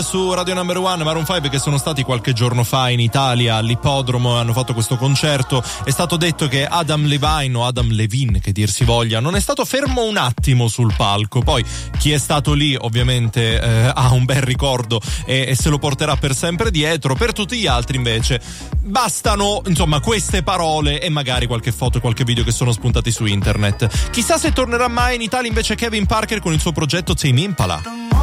Su Radio Number One, Maroon 5, che sono stati qualche giorno fa in Italia all'Ippodromo, hanno fatto questo concerto. È stato detto che Adam Levine o Adam Levine, che dir si voglia, non è stato fermo un attimo sul palco. Poi chi è stato lì ovviamente ha un bel ricordo e se lo porterà per sempre dietro. Per tutti gli altri invece bastano insomma queste parole e magari qualche foto e qualche video che sono spuntati su internet. Chissà se tornerà mai in Italia invece Kevin Parker con il suo progetto Tame Impala.